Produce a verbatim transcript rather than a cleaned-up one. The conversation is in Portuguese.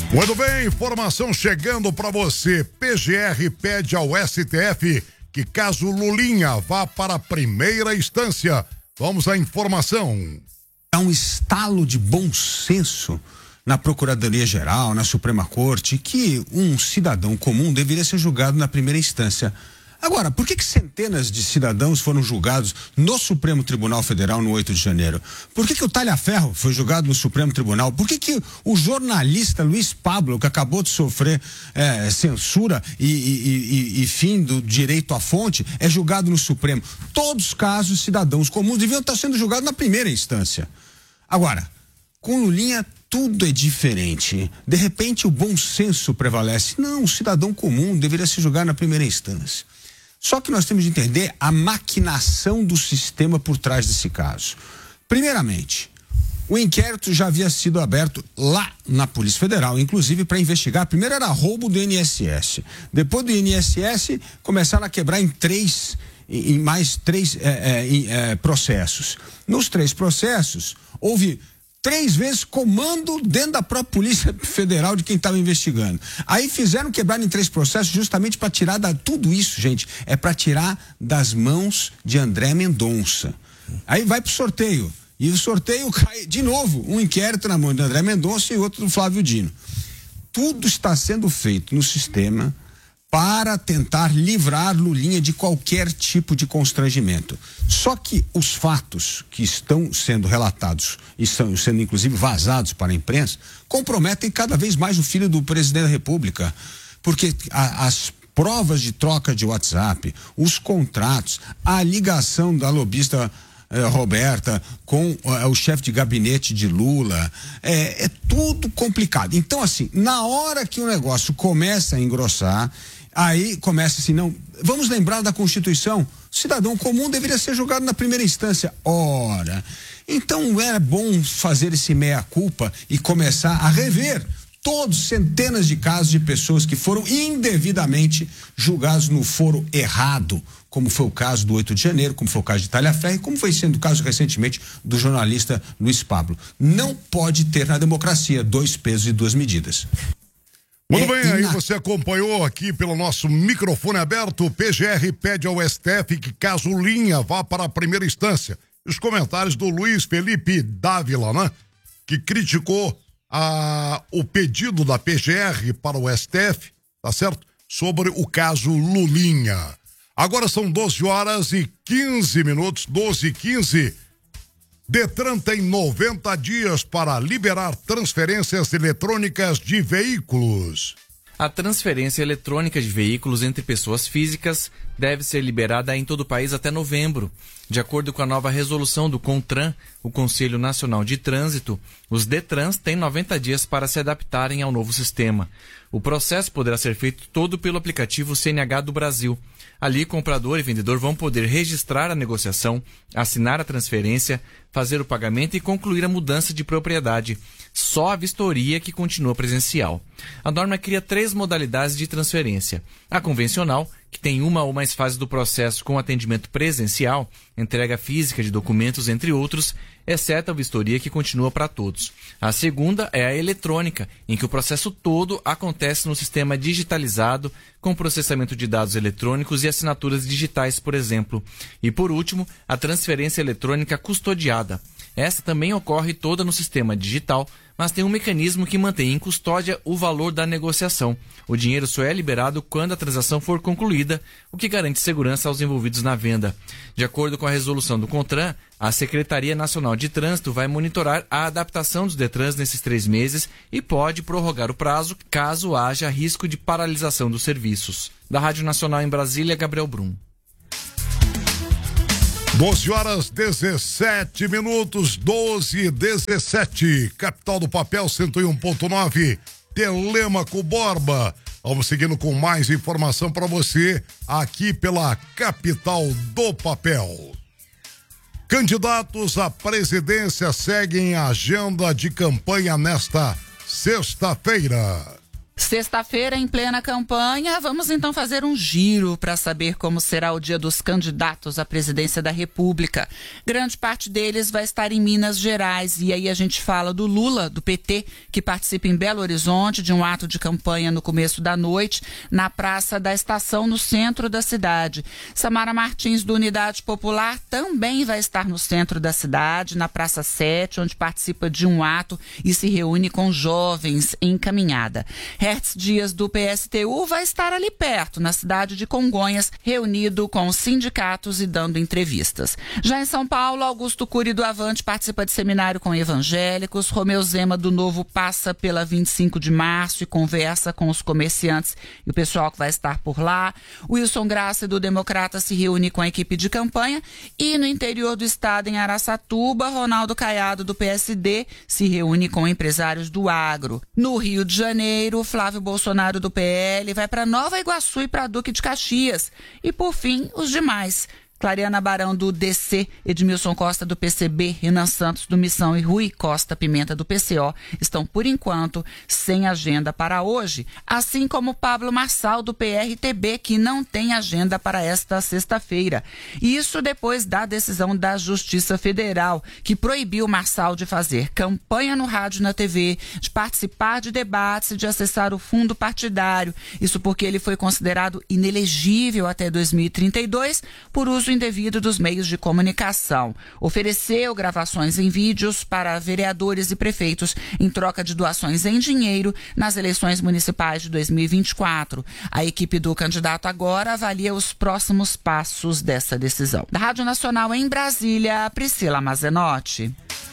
Muito bem, informação chegando para você. P G R pede ao S T F que caso Lulinha vá para a primeira instância. Vamos à informação. Há um estalo de bom senso na Procuradoria-Geral, na Suprema Corte, que um cidadão comum deveria ser julgado na primeira instância. Agora, por que que centenas de cidadãos foram julgados no Supremo Tribunal Federal no oito de janeiro? Por que que o Talhaferro foi julgado no Supremo Tribunal? Por que que o jornalista Luiz Pablo, que acabou de sofrer é, censura e, e, e, e fim do direito à fonte, é julgado no Supremo? Todos os casos, cidadãos comuns deviam estar sendo julgados na primeira instância. Agora, com Lulinha, tudo é diferente. De repente, o bom senso prevalece. Não, o cidadão comum deveria se julgar na primeira instância. Só que nós temos de entender a maquinação do sistema por trás desse caso. Primeiramente, o inquérito já havia sido aberto lá na Polícia Federal, inclusive para investigar. Primeiro era roubo do I N S S. Depois do I N S S, começaram a quebrar em três, em mais três é, é, é, processos. Nos três processos, houve três vezes comando dentro da própria Polícia Federal de quem estava investigando. Aí fizeram quebrar em três processos justamente para tirar da, tudo isso, gente, é para tirar das mãos de André Mendonça. Aí vai pro sorteio. E o sorteio cai de novo, um inquérito na mão de André Mendonça e outro do Flávio Dino. Tudo está sendo feito no sistema para tentar livrar Lulinha de qualquer tipo de constrangimento. Só que os fatos que estão sendo relatados e estão sendo inclusive vazados para a imprensa comprometem cada vez mais o filho do presidente da República, porque a, as provas de troca de WhatsApp, os contratos, a ligação da lobista eh, Roberta com eh, o chefe de gabinete de Lula, é, é tudo complicado. Então, assim, na hora que o negócio começa a engrossar, aí começa assim, não, vamos lembrar da Constituição, cidadão comum deveria ser julgado na primeira instância. Ora, então era bom fazer esse meia-culpa e começar a rever todos, centenas de casos de pessoas que foram indevidamente julgados no foro errado, como foi o caso do oito de janeiro, como foi o caso de Talhaferro e como foi sendo o caso recentemente do jornalista Luiz Pablo. Não pode ter na democracia dois pesos e duas medidas. Muito é bem, aí você acompanhou aqui pelo nosso microfone aberto. O P G R pede ao S T F que caso Lulinha vá para a primeira instância. Os comentários do Luiz Felipe Dávila, né? Que criticou a, o pedido da P G R para o S T F, tá certo? Sobre o caso Lulinha. Agora são doze horas e quinze minutos, doze e quinze. Detran tem noventa dias para liberar transferências eletrônicas de veículos. A transferência eletrônica de veículos entre pessoas físicas deve ser liberada em todo o país até novembro. De acordo com a nova resolução do CONTRAN, o Conselho Nacional de Trânsito, os Detrans têm noventa dias para se adaptarem ao novo sistema. O processo poderá ser feito todo pelo aplicativo C N H do Brasil. Ali, comprador e vendedor vão poder registrar a negociação, assinar a transferência, fazer o pagamento e concluir a mudança de propriedade. Só a vistoria que continua presencial. A norma cria três modalidades de transferência. A convencional, que tem uma ou mais fases do processo com atendimento presencial, entrega física de documentos, entre outros, exceto a vistoria que continua para todos. A segunda é a eletrônica, em que o processo todo acontece no sistema digitalizado, com processamento de dados eletrônicos e assinaturas digitais, por exemplo. E, por último, a transferência eletrônica custodiada. Essa também ocorre toda no sistema digital, mas tem um mecanismo que mantém em custódia o valor da negociação. O dinheiro só é liberado quando a transação for concluída, o que garante segurança aos envolvidos na venda. De acordo com a resolução do CONTRAN, a Secretaria Nacional de Trânsito vai monitorar a adaptação dos Detrans nesses três meses e pode prorrogar o prazo caso haja risco de paralisação dos serviços. Da Rádio Nacional em Brasília, Gabriel Brum. doze horas dezessete minutos, doze e dezessete. Capital do Papel cento e um ponto nove. Telêmaco Borba. Vamos seguindo com mais informação para você aqui pela Capital do Papel. Candidatos à presidência seguem a agenda de campanha nesta sexta-feira. Sexta-feira, em plena campanha, vamos então fazer um giro para saber como será o dia dos candidatos à presidência da República. Grande parte deles vai estar em Minas Gerais. E aí a gente fala do Lula, do P T, que participa em Belo Horizonte de um ato de campanha no começo da noite, na Praça da Estação, no centro da cidade. Samara Martins, do Unidade Popular, também vai estar no centro da cidade, na Praça sete, onde participa de um ato e se reúne com jovens em caminhada. Hertz Dias, do P S T U, vai estar ali perto, na cidade de Congonhas, reunido com sindicatos e dando entrevistas. Já em São Paulo, Augusto Cury, do Avante, participa de seminário com evangélicos. Romeu Zema, do Novo, passa pela vinte e cinco de março e conversa com os comerciantes e o pessoal que vai estar por lá. Wilson Graça, do Democrata, se reúne com a equipe de campanha. E no interior do estado, em Araçatuba, Ronaldo Caiado, do P S D, se reúne com empresários do agro. No Rio de Janeiro, Flávio Bolsonaro, do P L, vai para Nova Iguaçu e para Duque de Caxias. E, por fim, os demais. Clariana Barão, do D C, Edmilson Costa, do P C B, Renan Santos, do Missão e Rui Costa Pimenta, do P C O, estão, por enquanto, sem agenda para hoje, assim como Pablo Marçal, do P R T B, que não tem agenda para esta sexta-feira. Isso depois da decisão da Justiça Federal, que proibiu Marçal de fazer campanha no rádio e na T V, de participar de debates e de acessar o fundo partidário. Isso porque ele foi considerado inelegível até dois mil e trinta e dois por uso indevido dos meios de comunicação. Ofereceu gravações em vídeos para vereadores e prefeitos em troca de doações em dinheiro nas eleições municipais de dois mil e vinte e quatro. A equipe do candidato agora avalia os próximos passos dessa decisão. Da Rádio Nacional em Brasília, Priscila Mazenotti.